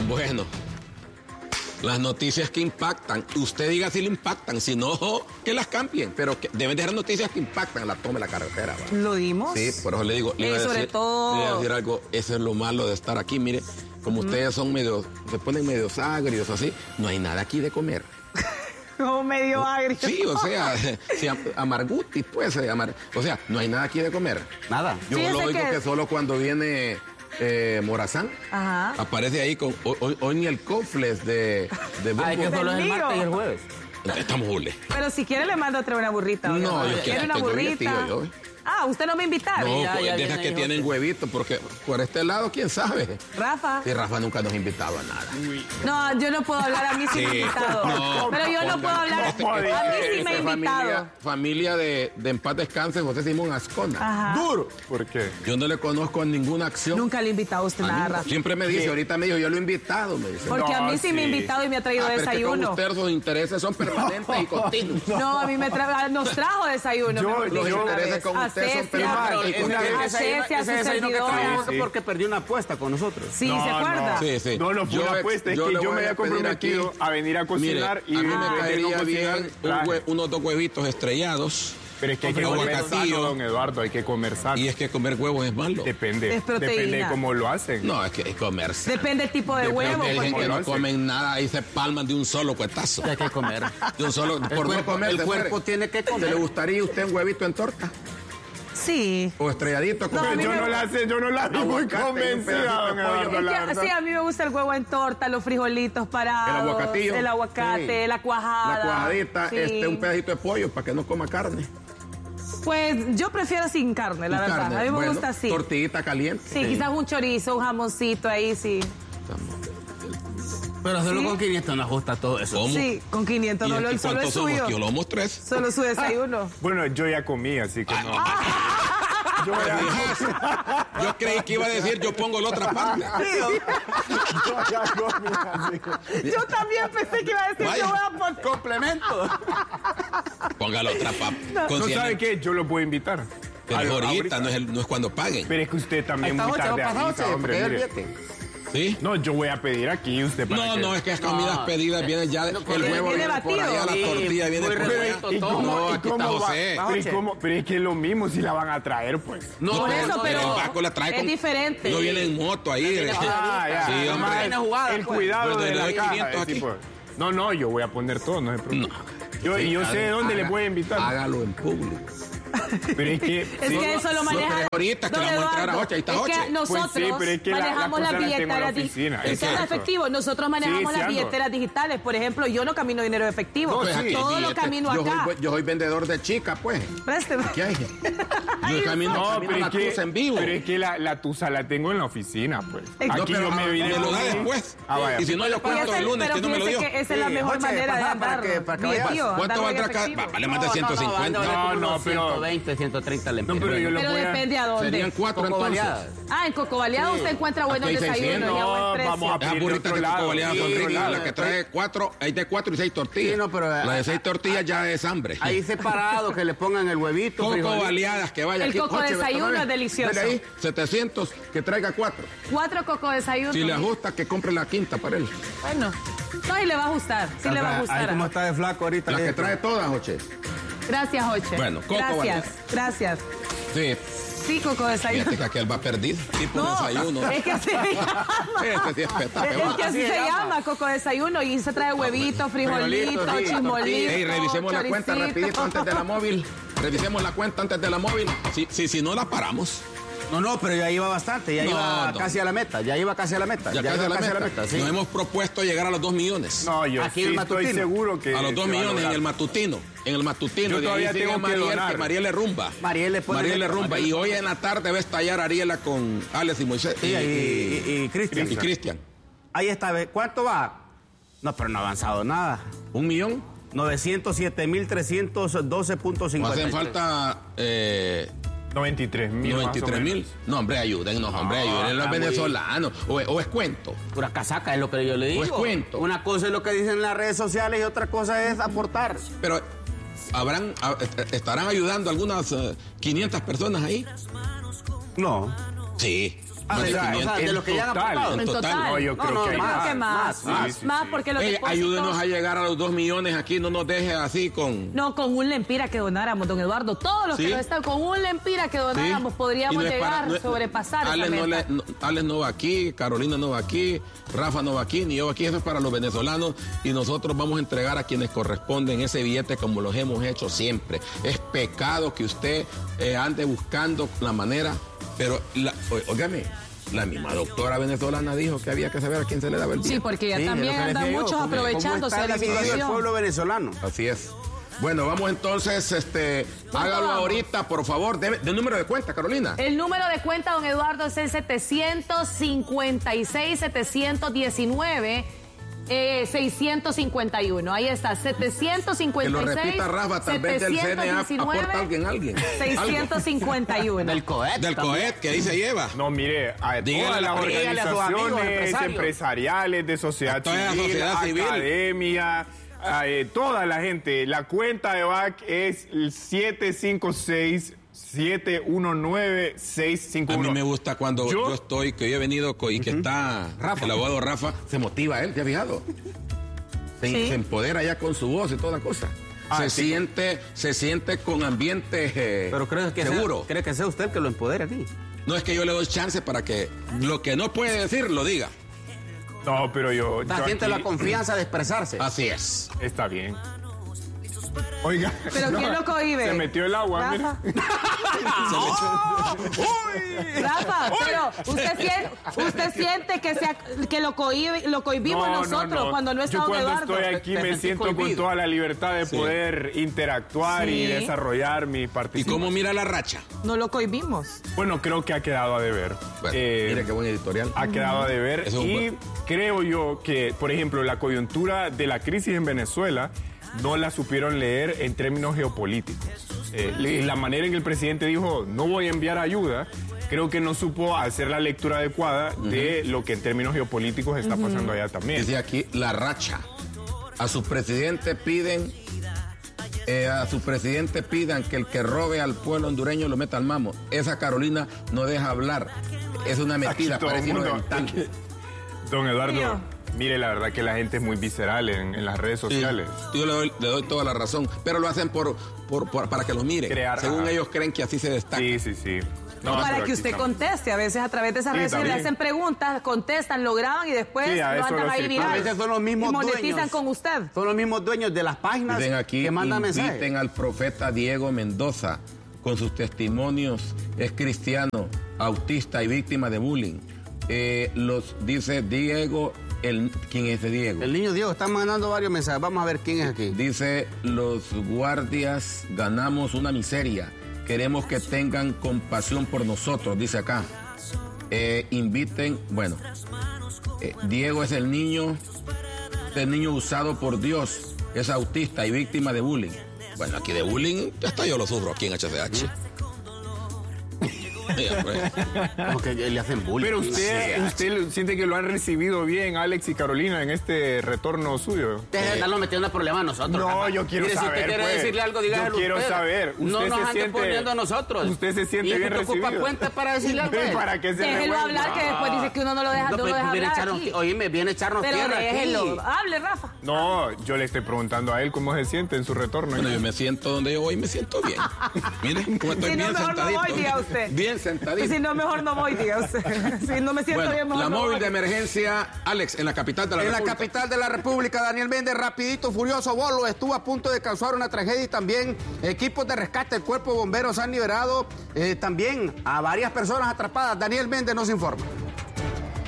Bueno, las noticias que impactan, usted diga si le impactan, si no, que las cambien, pero que deben dejar noticias que impactan, la tome la carretera. ¿Va? ¿Lo dimos? Sí, por eso le digo, le iba a sobre todo... le iba a decir algo, eso es lo malo de estar aquí, mire, como ustedes son medio, se ponen medio agrios así, no hay nada aquí de comer. Como medio agrio. Sí, o sea, sí, amarguti, pues, o sea, no hay nada aquí de comer. Nada. Yo Fíjese lo oigo que que solo cuando viene Morazán, Ajá. aparece ahí con, hoy ni el cofles de Bumbo. Ay, que solo es el Bendigo. martes y el jueves. Estamos jule. Pero si quiere le mando a traer una burrita. No, ¿verdad? yo ¿Quiere una estoy burrita? divertido, yo. Ah, usted no me invitaron. No, ya pues, de viene esas que ahí, tienen José. huevitos, porque por este lado, quién sabe. Rafa. Y Rafa nunca nos ha invitado a nada. No, yo no puedo hablar, a mí sí me ha invitado. no, pero yo no puedo hablar, a mí sí me ha invitado. Familia de En Paz Descanse, José Simón Ascona. Ajá. Duro. ¿Por qué? Yo no le conozco en ninguna acción. Nunca le he invitado a usted A nada, mí Rafa. siempre me dice, ahorita me dijo, yo lo he invitado, me dice. Porque a No, mí sí me ha sí. invitado y me ha traído Pero es que con desayuno. usted sus intereses son permanentes y continuos. No, a mí nos trajo desayuno. Yo- mejor los dicho, una intereses vez. con A usted son Cecia, permanentes y Una vez continuos. a Cecia, a ese su desayuno que servidora. trajo Sí. porque perdió una apuesta con nosotros. Sí, ¿se acuerda? Sí, sí. No, no fue Yo- una apuesta, es yo que le yo voy me a había pedir comprometido aquí, a venir a cocinar mire, y a mí me de caería no bien cocinar, traje. unos 2 huevitos estrellados. Pero es que hay que comer aguacatillo. sano, don Eduardo, hay que comer sano. Y es que comer huevos es malo. Depende. Es proteína. Depende de cómo lo hacen. No, es que es comer sano. Depende del tipo de Depende huevo. Hay gente porque- que no lo hacen. comen nada y se palman de un solo cuetazo. Hay que comer. De un solo, por no cuerpo- comer, el se cuerpo muere. tiene que comer. ¿Le gustaría a usted un huevito en torta? Sí. ¿O estrelladito? No, a mí Yo me- no la sé, yo no la vi muy Aguacate y un convencida, pedacito don de pollo. Eduardo, Es la que, verdad. sí, a mí me gusta el huevo en torta, los frijolitos parados. El aguacatillo. El aguacate, Sí. la cuajada. La cuajadita, Sí. un pedacito de pollo para que no coma carne. Pues yo prefiero sin carne, la Sin verdad. carne. A mí me Bueno, gusta así. Tortillita caliente. Sí, quizás un chorizo, un jamoncito ahí, sí. Pero solo ¿Sí? con 500 no ajusta todo eso. ¿Cómo? Sí, con 500, ¿Y no, aquí solo el cuántos somos? suyo. Aquí somos 3. Solo su desayuno. Bueno, yo ya comí, así que no. Yo ya, Yo creí que iba a decir, yo pongo la otra parte. yo ya comí, así que... Yo también pensé que iba a decir Vaya. que voy a poner. Complemento. Ponga la otra papa. No sabe qué, yo lo puedo invitar. Pero Algo- ahorita, no es cuando paguen. Pero es que usted también Esta muy noche va tarde a pasar, avisa, che, hombre, porque mire. el billete. ¿Sí? No, yo voy a pedir aquí usted para No, que... no, es que las comidas No. pedidas vienen ya, el huevo viene viene por batido. allá, la Sí, tortilla viene muy por allá. revuelto ¿Y todo. cómo, No, y aquí cómo está va? José. Pero es que es lo mismo si la van a traer, pues. No, Por eso, pero el Paco la trae es con... diferente. No viene en moto ahí. Ya. Sí, hombre. Viene jugada, El pues. cuidado Pues, de le la doy caja. 500 es aquí. tipo, no, yo voy a poner todo, no se preocupe. No. Yo sé dónde le voy a invitar. Hágalo en público. Pero es que... Es sí, que eso lo no, maneja. pero ahorita que Don le vamos a entrar a Eduardo, Oche, ahí está es Oche. que nosotros Pues sí, pero es que la manejamos las cosa la tengo en la billeteras oficina. y son Exacto. efectivos. Nosotros manejamos Sí, las sí, ando. billeteras digitales. Por ejemplo, yo no camino dinero efectivo. No, sí. aquí hay Todo lo billetes. camino Yo acá. yo soy vendedor de chica, pues. Présteme. ¿Qué hay? Yo camino, No, camino pero la es, que, tusa en vivo. pero es que la tusa la tengo en la oficina, pues. No, Aquí pero yo me vine... me lo da después. Vaya. Y si no, yo Y cuento el lunes, que no me lo dio. fíjese que esa es la Sí, mejor Joche, manera de pasa para andar. que vayas. Billetío, ¿Cuánto va a andar entrar en acá? efectivo. Vale más de 150. No, pero- 120, 130 le No, pero yo lo Pero voy a... depende a dónde. Serían 4 Coco entonces. baleadas. Ah, en Coco Baleado usted encuentra buenos Aquí hay desayunos 600. y a buen No, precio. vamos a Esas pedir de burritas otro de Coco lado. Baleadas son Sí, ricas. claro. La que trae 4, hay de 4 y 6 tortillas. Sí, no, pero- la de 6 tortillas ya es hambre. Ahí separado, que le pongan el huevito. Coco frijolito. Baleadas, que vaya El aquí. Coco Joche, desayuno vete, es delicioso. vete ahí, 700, que traiga 4. 4 Coco desayunos. Si le ajusta, que compre la quinta para él. Bueno, no, y le va a ajustar. Sí le va a Ahí ajustar. como está de flaco ahorita. La le que digo. trae todas, Joche. Gracias, Joche. Bueno, Coco Gracias, Baleadas. gracias. Sí, Sí, Coco desayuno. fíjate que aquel va perdido. Tipo No, desayuno. es que así se llama. Este sí es peta, Es que así se llama, Coco desayuno. Y se trae huevitos, frijolitos, Frijolitos, sí, chismolitos. Ey, revisemos la cuenta choricito. rapidito antes de la móvil. Revisemos la cuenta antes de la móvil. Si no la paramos. No, pero ya iba bastante, ya No, iba no. casi a la meta, ya iba casi a la meta. Ya casi iba a la meta. sí. Nos hemos propuesto llegar a los 2 millones. No, yo Aquí sí el estoy matutino. seguro que... A los 2 que va a millones en lograr. el matutino. En el matutino. Yo De ahí todavía sigue tengo que Mariel, donar. que Mariel le rumba. Mariel le pone Mariel le letra, rumba. Mariel. Y hoy en la tarde va a estallar Ariela con Alex y Moisés. Sí, y Cristian. y Cristian. Ahí está, ve, ¿cuánto va? No, pero no ha avanzado nada. 1 millón. 907.312.53. No hacen falta 93,000 más o 93,000. menos. No, hombre, ayúdennos, hombre, ayuden a los está muy- venezolanos. O es cuento. Pura casaca es lo que yo le digo. Pues cuento. Una cosa es lo que dicen en las redes sociales y otra cosa es aportar. Pero estarán ayudando algunas 500 personas ahí. No. Sí. Más de 500. de los que ya han total. aportado. En total. No, yo creo que hay más. Que más. Sí, sí, Más sí. porque los depósitos... Ayúdenos a llegar a los 2 millones aquí, no nos deje así con... No, con un lempira que donáramos, don Eduardo. Todos los Sí. que no están, con un lempira que donáramos, Sí. podríamos Y no es llegar, para- no es- sobrepasar esa Alex meta. Alex no va aquí, Carolina no va aquí, Rafa no va aquí, ni yo aquí. Eso es para los venezolanos y nosotros vamos a entregar a quienes corresponden ese billete como los hemos hecho siempre. Es pecado que usted ande buscando la manera, pero, óigame, la misma doctora venezolana dijo que había que saber a quién se le daba el billete. Sí, porque ya Sí, también es lo que andan les digo, muchos ¿cómo aprovechándose está de la dividido el situación. pueblo venezolano? Así es. Bueno, vamos entonces, hágalo vamos? ahorita, por favor. ¿De número de cuenta, Carolina? El número de cuenta, don Eduardo, es el 756-719. 651, ahí está, 756. Que lo repita, Rafa, tal vez del CNA aporta alguien. 651. Del COET. Del COET, que dice lleva. No, mire, a Dígale todas las dígale a sus amigos organizaciones empresarios. empresariales de sociedad toda la civil, sociedad civil. academia, toda la gente. La cuenta de BAC es el 756-719-651. A mí me gusta cuando yo estoy, que yo he venido y que está Rafa. el abogado Rafa, se motiva él, ¿te has fijado? Se empodera ya con su voz y toda la cosa. Se siente con ambiente Pero ¿cree que seguro. ¿cree que sea usted el que lo empodere aquí? No es que yo le doy chance para que lo que no puede decir lo diga. No, pero yo Siente aquí- la confianza de expresarse. Así es. Está bien. Oiga. ¿Pero quién lo cohíbe? Se metió el agua, mire. Rafa. Rafa, pero usted siente que lo cohibimos nosotros cuando no está Yo don cuando Eduardo. estoy aquí Te me sentí siento con cohibido. toda la libertad de poder interactuar y Sí. desarrollar mi ¿Y participación. cómo mira la racha? No lo cohibimos. Bueno, creo que ha quedado a deber. Bueno, mire qué buen editorial. Ha quedado a deber. Eso es un Y buen- creo yo que, por ejemplo, la coyuntura de la crisis en Venezuela no la supieron leer en términos geopolíticos. La manera en que el presidente dijo, no voy a enviar ayuda, creo que no supo hacer la lectura adecuada de lo que en términos geopolíticos está pasando allá también. Dice aquí la racha. A su presidente pidan que el que robe al pueblo hondureño lo meta al mamo. Esa Carolina no deja hablar. Es una mentira, Aquí todo parece el mundo- inocente. Don Eduardo, Tío. mire, la verdad que la gente es muy visceral en las redes sociales. Yo le doy toda la razón, pero lo hacen para que los miren. Crear, Según ajá. ellos creen que así se destaca. Sí. No, pero para aquí que usted estamos. conteste. A veces a través de esas redes sociales le también. hacen preguntas, contestan, lo graban y después Sí, a lo eso andan lo ahí circulan. viral. A veces son los mismos y monetizan dueños. con usted. Son los mismos dueños de las páginas Ven aquí, que mandan mensajes. inviten al profeta Diego Mendoza con sus testimonios. Es cristiano, autista y víctima de bullying. Dice Diego, ¿quién es ese Diego? El niño Diego está mandando varios mensajes. Vamos a ver quién es aquí. Dice, los guardias ganamos una miseria. Queremos que tengan compasión por nosotros, dice acá. Inviten, bueno, Diego es el niño usado por Dios. Es autista y víctima de bullying. Bueno, aquí de bullying, hasta yo lo sufro aquí en HCH. Ya, pues. Como que le hacen bullying. Pero usted siente que lo han recibido bien, Alex y Carolina, en este retorno suyo. Deje de estarlo metiendo en problemas a nosotros. No, Rafa. yo quiero Mire, saber, Si usted quiere pues. decirle algo, dígalo Yo quiero usted. saber. No Usted nos se ande siente- poniendo a nosotros. usted se siente y bien es que ocupa recibido. cuenta para decirle algo. a él. ¿Para qué se Déjelo revuelve? hablar, que después dice que uno no lo deja, No, no lo pues, deja viene a hablar echarnos, aquí. oíme, viene a echarnos Pero tierra déjelo. aquí. Hable, Rafa. No, yo le estoy preguntando a él cómo se siente en su retorno. Bueno, yo me siento donde yo voy, me siento bien. Miren, como estoy Si no, bien mejor no sentadito. voy, diga usted. Bien sentadito. Si no, mejor no voy, diga usted. Si no me siento Bueno, bien, mejor la no móvil voy. de emergencia, Alex, en la capital de la En la República. capital de la República, Daniel Méndez, rapidito, furioso, Bolo, estuvo a punto de causar una tragedia y también equipos de rescate del cuerpo de bomberos han liberado también a varias personas atrapadas. Daniel Méndez nos informa.